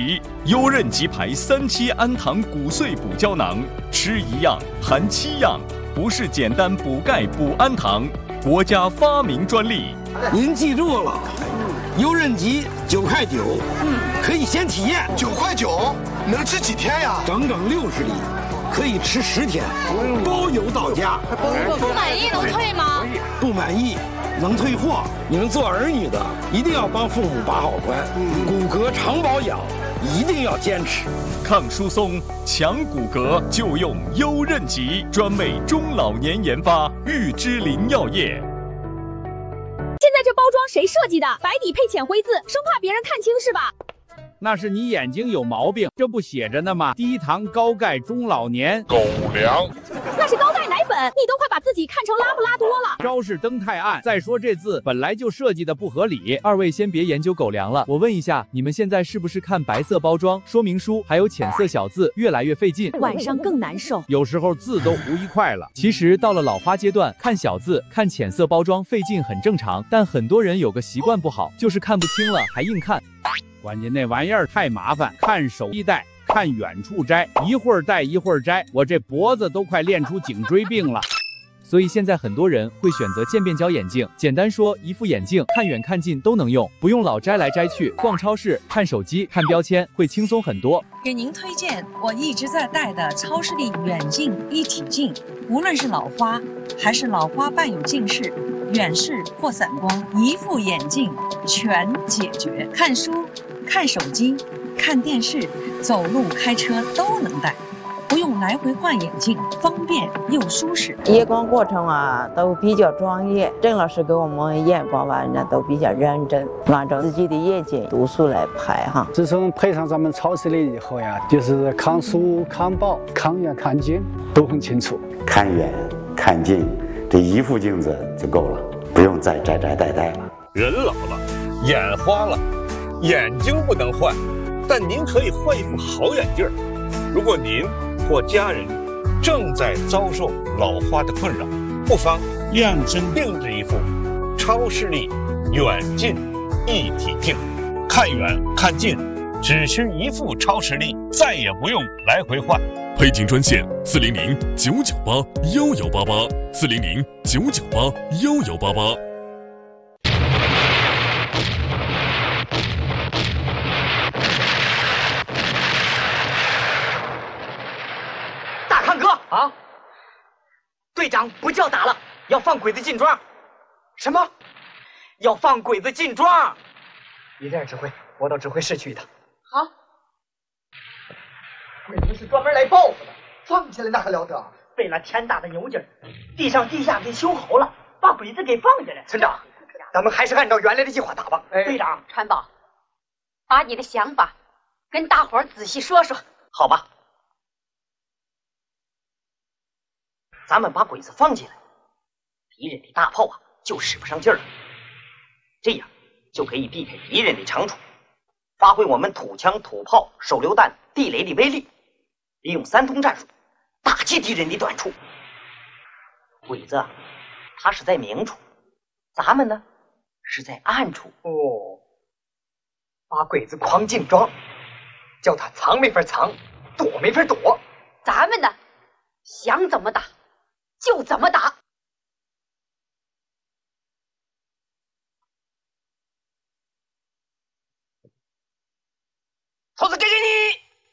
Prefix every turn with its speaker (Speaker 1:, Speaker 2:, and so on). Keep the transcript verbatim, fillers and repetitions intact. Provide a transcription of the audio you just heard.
Speaker 1: 吉，优韧吉牌三七氨糖骨碎补胶囊，吃一样含七样，不是简单补钙补氨糖，国家发明专利。
Speaker 2: 您记住了，优韧吉九块九，嗯，可以先体验。
Speaker 3: 九块九能吃几天呀？
Speaker 2: 整整六十粒，可以吃十天，包邮到家。
Speaker 4: 不满意能退吗？
Speaker 2: 不满意能退货。你们做儿女的一定要帮父母把好关，骨骼常保养一定要坚持。
Speaker 1: 抗疏松、强骨骼就用优韧吉，专为中老年研发，玉芝林药业。
Speaker 5: 现在这包装谁设计的？白底配浅灰字，生怕别人看清是吧？
Speaker 6: 那是你眼睛有毛病，这不写着呢吗？低糖高钙中老年
Speaker 7: 狗粮，
Speaker 5: 那是高钙奶粉，你都快把自己看成拉布拉多了。
Speaker 6: 招式灯太暗，再说这字本来就设计的不合理。二位先别研究狗粮了，我问一下，你们现在是不是看白色包装说明书还有浅色小字越来越费劲，
Speaker 5: 晚上更难受，
Speaker 6: 有时候字都糊一块了。其实到了老花阶段，看小字看浅色包装费劲很正常，但很多人有个习惯不好，就是看不清了还硬看。关键那玩意儿太麻烦，看手一戴，看远处摘，一会儿戴一会儿摘，我这脖子都快练出颈椎病了。所以现在很多人会选择渐变焦眼镜，简单说，一副眼镜看远看近都能用，不用老摘来摘去。逛超市、看手机、看标签会轻松很多。
Speaker 8: 给您推荐我一直在戴的超视力远近一体镜，无论是老花还是老花伴有近视、远视或散光，一副眼镜全解决。看书、看手机、看电视、走路、开车都能戴。不用来回换眼镜，方便又舒适。
Speaker 9: 验光过程啊都比较专业，郑老师给我们验光完呢都比较认真，按照自己的眼睛度数来排哈。
Speaker 10: 自从配上咱们超视力以后呀，就是看书、看报、看远看近都很清楚。
Speaker 11: 看远看近，这一副镜子就够了，不用再摘摘戴戴了。
Speaker 7: 人老了，眼花了，眼睛不能换，但您可以换一副好眼镜。如果您或家人正在遭受老花的困扰，不妨验证定制一副超视力远近一体镜，看远看近只需一副超视力，再也不用来回换。
Speaker 12: 配镜专线四零零九九八幺幺八八四零零九九八幺幺八八。
Speaker 13: 啊！队长不叫打了，要放鬼子进庄。什么？要放鬼子进庄？你这样指挥，我到指挥室去一趟。
Speaker 3: 好。鬼子是专门来报复的，放起来那还了得？
Speaker 13: 被那天大的牛劲儿，地上地下给修好了，把鬼子给放下来。村长，咱们还是按照原来的计划打吧。哎、队长，
Speaker 4: 川宝，把你的想法跟大伙儿仔细说说。
Speaker 13: 好吧。咱们把鬼子放进来，敌人的大炮啊就使不上劲儿了，这样就可以避开敌人的长处，发挥我们土枪、土炮、手榴弹、地雷的威力，利用三通战术打击敌人的短处。鬼子啊，他是在明处，咱们呢是在暗处。哦，把鬼子诓进庄，叫他藏没法藏，躲没法躲。
Speaker 4: 咱们呢，想怎么打就怎么打。